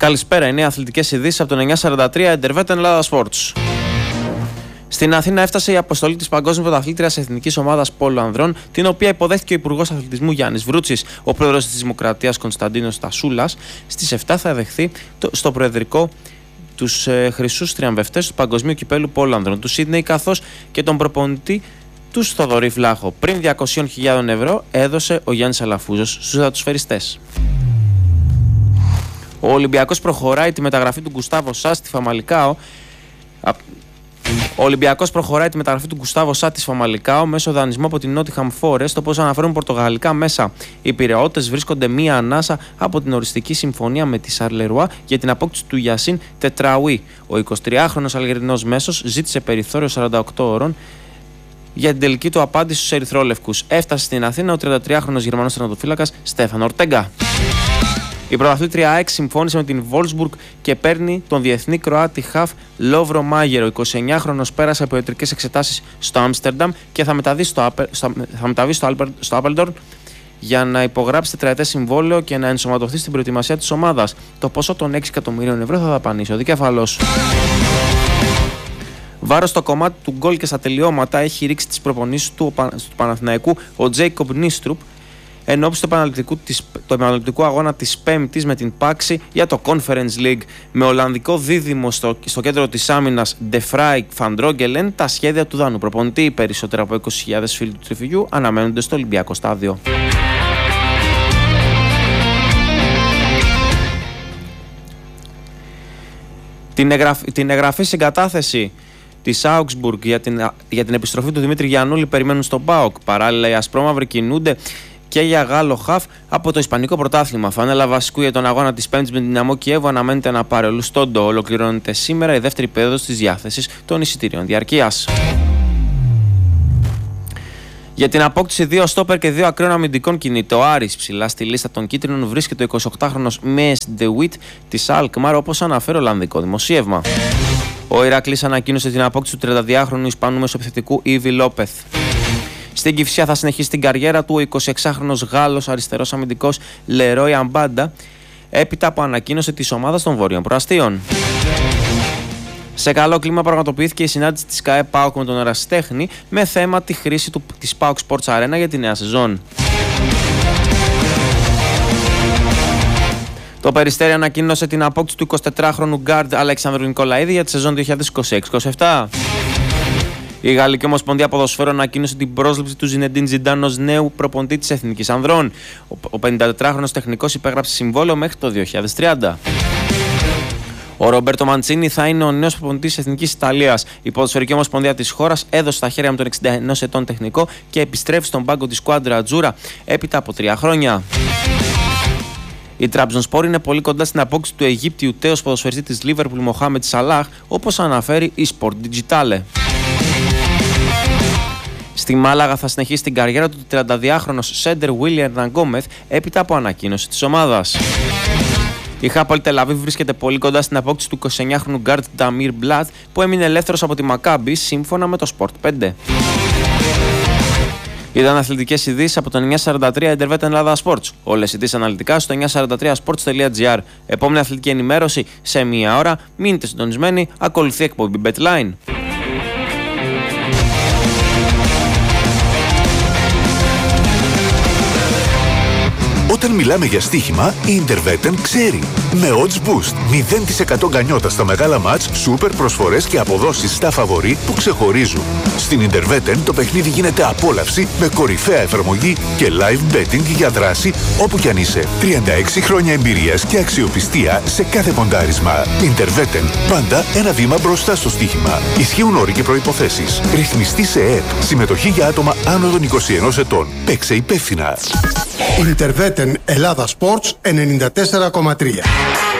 Καλησπέρα, είναι αθλητικές ειδήσεις από το 943 Εντερβέτεν Ελλάδα Sports. Στην Αθήνα έφτασε η αποστολή της Παγκόσμιας Πρωταθλήτριας Εθνικής Ομάδας Πόλου Ανδρών, την οποία υποδέχθηκε ο Υπουργός Αθλητισμού Γιάννης Βρούτσης. Ο Πρόεδρος της Δημοκρατίας Κωνσταντίνος Τασούλας στις 7 θα δεχθεί στο Προεδρικό τους χρυσούς τριαμβευτές του Παγκοσμίου Κυπέλου Πόλου Ανδρών του Σίδνεϊ, καθώς και τον προπονητή του Θοδωρή Βλάχο. Πριν 200.000 ευρώ έδωσε ο Γιάννης Αλαφούζος στους δατοσφαιριστές. Ο Ολυμπιακός προχωράει τη μεταγραφή του Γκουστάβο Σα στη Φαμαλικάο. Ο Ολυμπιακός προχωράει τη μεταγραφή του Γκουστάβο Σα τη Φαμαλικάο μέσω δανεισμού από την Νότιχαμ Φόρεστ. Όπως αναφέρουν πορτογαλικά μέσα, οι Πειραιώτες βρίσκονται μία ανάσα από την οριστική συμφωνία με τη Σαρλερουά για την απόκτηση του Γιασίν Τετραουί. Ο 23χρονος Αλγερινός μέσος ζήτησε περιθώριο 48 ώρων για την τελική του απάντηση στους ερυθρόλευκους. Έφτασε στην Αθήνα ο 33χρονος Γερμανός τερματοφύλακας Στέφανο Ορτέγκα. Η πρωταθλήτρια ΑΕΚ συμφώνησε με την Βόλσμπουργκ και παίρνει τον διεθνή Κροάτι χαφ Λόβρο Μάγερο. Ο 29χρονος πέρασε από ιατρικές εξετάσεις στο Άμστερνταμ και θα μεταβεί στο Άπελντορν για να υπογράψει τετραετές συμβόλαιο και να ενσωματωθεί στην προετοιμασία της ομάδας. Το ποσό των 6 εκατομμυρίων ευρώ θα δαπανίσει ο δικέφαλος. Βάρος στο κομμάτι του γκολ και στα τελειώματα έχει ρίξει τις προπονήσεις του Παναθηναϊκού ο Τζέικομπ Νίστρουπ ενώπιση του επαναληπτικού αγώνα της Πέμπτης με την Πάξη για το Conference League. Με Ολλανδικό δίδυμο στο κέντρο της άμυνας De Vrij van Drongelen, τα σχέδια του Δανού προπονητή, περισσότερα από 20.000 φίλοι του τριφυγιού, αναμένονται στο Ολυμπιακό στάδιο. Την εγγραφή συγκατάθεση της Augsburg για την επιστροφή του Δημήτρη Γιαννούλη περιμένουν στον ΠΑΟΚ. Παράλληλα, οι ασπρόμαυροι κινούνται και για Γάλλο χαφ από το Ισπανικό πρωτάθλημα. Φανέλα βασικού για τον αγώνα της Πέμπτης με την Δυναμό Κιέβου αναμένεται να πάρει ο Λουστόντο. Ολοκληρώνεται σήμερα η δεύτερη περίοδος της διάθεσης των εισιτήριων διαρκείας. Για την απόκτηση 2 στόπερ και 2 ακραίων αμυντικών κινείται ο Άρης. Ψηλά στη λίστα των κίτρινων βρίσκεται ο 28χρονος Μες Ντεουίτ της Αλκμαρ, όπως αναφέρει Ολλανδικό δημοσίευμα. Ο Ηρακλής ανακοίνωσε την απόκτηση του 32χρονου Ισπανού μεσοπιθετικού Ήβι Λόπεθ. Στην Κυφσιά θα συνεχίσει την καριέρα του ο 26χρονος Γάλλος αριστερός αμυντικός Λερόι Αμπάντα, έπειτα από ανακοίνωση της ομάδας των Βόρειων Προαστίων. Σε καλό κλίμα πραγματοποιήθηκε η συνάντηση της ΚΑΕ ΠΑΟΚ με τον ερασιτέχνη με θέμα τη χρήση της ΠΑΟΚ Sports Arena για τη νέα σεζόν. Το Περιστέρι ανακοίνωσε την απόκτηση του 24χρονου γκάρντ Αλεξάνδρου Νικολαίδη για τη σεζόν 2026-27. Η Γαλλική Ομοσπονδία Ποδοσφαίρου ανακοίνωσε την πρόσληψη του Ζινεντίν Ζιντάν ως νέου προπονητή της Εθνικής Ανδρών. Ο 54χρονος τεχνικός υπέγραψε συμβόλαιο μέχρι το 2030. Ο Ρομπέρτο Μαντσίνι θα είναι ο νέος προπονητής της Εθνικής Ιταλίας. Η Ποδοσφαιρική Ομοσπονδία της χώρας έδωσε στα χέρια με τον 61 ετών τεχνικό και επιστρέφει στον πάγκο της Σκουάντρα Ατζούρα έπειτα από 3 χρόνια. Η Τραμπζονσπόρ είναι πολύ κοντά στην απόκτηση του Αιγύπτιου τέος ποδοσφαιριστή της Λίβερπουλ Μοχάμετ Σαλάχ, όπως αναφέρει η Sport Digitale. Στη Μάλαγα θα συνεχίσει την καριέρα του 32χρονος Σέντερ Βίλιαν Ναγκόμεθ έπειτα από ανακοίνωση της ομάδας. Η Χάπολ Τελαβίβ βρίσκεται πολύ κοντά στην απόκτηση του 29χρονου γκάρντ Νταμίρ Μπλατ, που έμεινε ελεύθερος από τη Μακάμπι σύμφωνα με το Sport 5. Ήταν αθλητικές ειδήσεις από το 943 Εντερβέτεν Ελλάδα Sports. Όλες οι ειδήσεις αναλυτικά στο 943sports.gr. Επόμενη αθλητική ενημέρωση σε μία ώρα. Μείνετε συντονισμένοι. Ακολουθεί εκπομπή BetLine. Όταν μιλάμε για στοίχημα, η Interveten ξέρει. Με Odds Boost, 0% γκανιότα στα μεγάλα μάτς, σούπερ προσφορές και αποδόσεις στα φαβορί που ξεχωρίζουν. Στην Interveten το παιχνίδι γίνεται απόλαυση με κορυφαία εφαρμογή και live betting για δράση όπου κι αν είσαι. 36 χρόνια εμπειρίας και αξιοπιστία σε κάθε ποντάρισμα. Interveten, πάντα ένα βήμα μπροστά στο στοίχημα. Ισχύουν όροι και προϋποθέσεις. Ρυθμιστή σε ΕΕΠ. Συμμετοχή για άτομα άνω των 21 ετών. Παίξε υπεύθυνα. Interveten Ελλάδα Sports 94,3.